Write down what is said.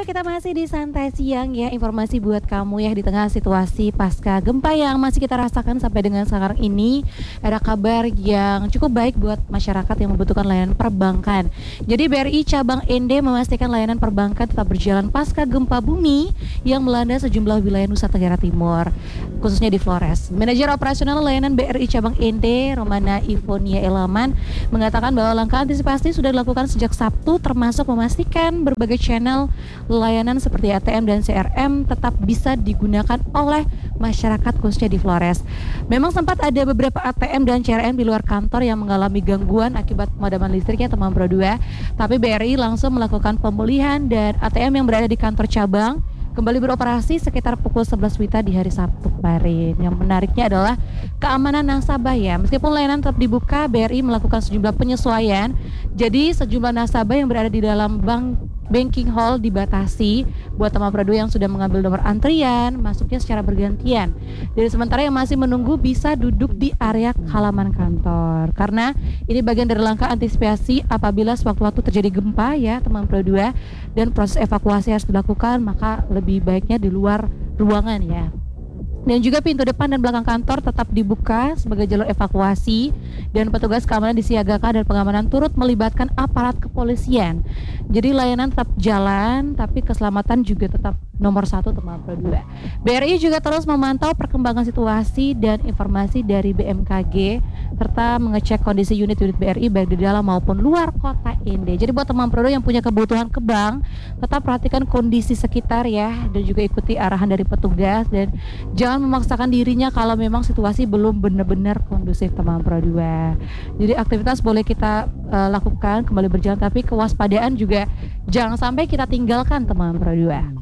kita masih di Santai Siang ya. Informasi buat kamu ya di tengah situasi pasca gempa yang masih kita rasakan sampai dengan sekarang ini. Ada kabar yang cukup baik buat masyarakat yang membutuhkan layanan perbankan. Jadi BRI Cabang ND memastikan layanan perbankan tetap berjalan pasca gempa bumi yang melanda sejumlah wilayah Nusa Tenggara Timur, khususnya di Flores. Manajer Operasional Layanan BRI Cabang ND, Romana Ivonia Elaman, mengatakan bahwa langkah antisipasi sudah dilakukan sejak Sabtu, termasuk memastikan berbagai channel layanan seperti ATM dan CRM tetap bisa digunakan oleh masyarakat khususnya di Flores. Memang sempat ada beberapa ATM dan CRM di luar kantor yang mengalami gangguan akibat pemadaman listriknya teman Pro 2, tapi BRI langsung melakukan pemulihan dan ATM yang berada di kantor cabang kembali beroperasi sekitar pukul 11 WITA di hari Sabtu kemarin. Yang menariknya adalah keamanan nasabah ya. Meskipun layanan tetap dibuka, BRI melakukan sejumlah penyesuaian. Jadi sejumlah nasabah yang berada di dalam banking hall dibatasi buat teman Pro 2 yang sudah mengambil nomor antrian, masuknya secara bergantian. Jadi sementara yang masih menunggu bisa duduk di area halaman kantor. Karena ini bagian dari langkah antisipasi apabila sewaktu-waktu terjadi gempa ya teman Pro 2 dan proses evakuasi harus dilakukan, maka lebih baiknya di luar ruangan ya. Dan juga pintu depan dan belakang kantor tetap dibuka sebagai jalur evakuasi dan petugas keamanan disiagakan dan pengamanan turut melibatkan aparat kepolisian. Jadi layanan tetap jalan tapi keselamatan juga tetap nomor 1 teman Pro 2. BRI juga terus memantau perkembangan situasi dan informasi dari BMKG serta mengecek kondisi unit-unit BRI baik di dalam maupun luar kota ND. Jadi buat teman Pro 2 yang punya kebutuhan ke bank, tetap perhatikan kondisi sekitar ya dan juga ikuti arahan dari petugas dan jangan memaksakan dirinya kalau memang situasi belum benar-benar kondusif teman Pro 2. Jadi aktivitas boleh kita lakukan kembali berjalan tapi kewaspadaan juga jangan sampai kita tinggalkan teman Pro 2.